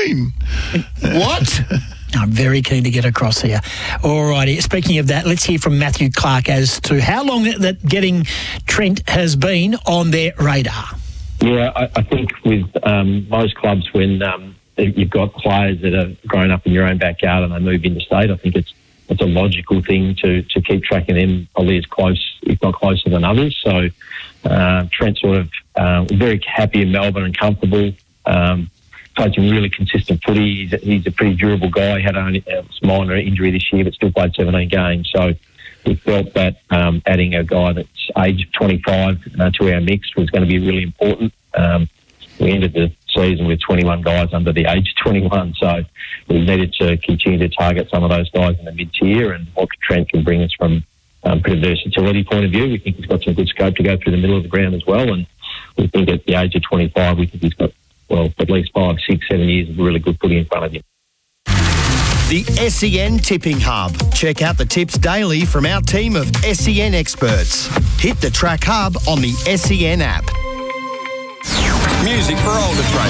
mean? What? I'm very keen to get across here. All righty. Speaking of that, let's hear from Matthew Clark as to how long that getting Trent has been on their radar. Yeah, I think with most clubs, when you've got players that are growing up in your own backyard and they move interstate, I think it's a logical thing to keep tracking them probably as close, if not closer than others. So Trent's sort of very happy in Melbourne and comfortable. Played some really consistent footy. He's a pretty durable guy. He had only a minor injury this year, but still played 17 games. So we felt that adding a guy that's aged 25 to our mix was going to be really important. We ended the season with 21 guys under the age of 21, so we needed to continue to target some of those guys in the mid-tier, and what Trent can bring us from a versatility point of view. We think he's got some good scope to go through the middle of the ground as well, and we think at the age of 25, we think he's got, well, at least 5, 6, 7 years of really good footy in front of him. The SEN Tipping Hub. Check out the tips daily from our team of SEN experts. Hit the Track Hub on the SEN app. Music for older traders.